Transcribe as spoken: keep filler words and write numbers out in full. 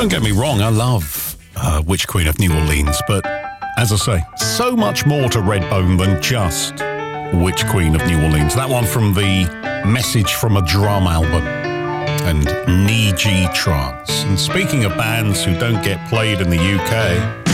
Don't get me wrong, I love uh, Witch Queen of New Orleans, but as I say, so much more to Redbone than just Witch Queen of New Orleans. That one from the Message from a Drum album and Knee G Trance. And speaking of bands who don't get played in the U K,